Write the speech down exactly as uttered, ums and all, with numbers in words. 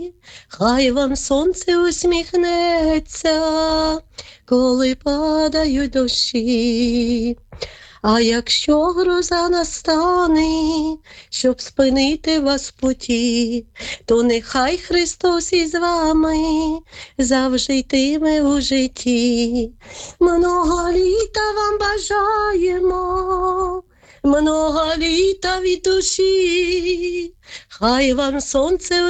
хай вам сонце усміхнеться, коли падають дощі. А якщо гроза настане, щоб спинити вас в путі, то нехай Христос із вами завжди йтиме у житті. Много літа вам бажаємо, много літа від душі, хай вам сонце